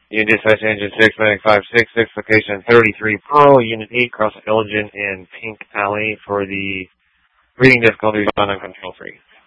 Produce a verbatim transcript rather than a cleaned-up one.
Unit Dispatch Engine six nine five six six, location thirty-three Pearl, Unit eight, cross Elgin and Pink Alley for the reading difficulties on Control three.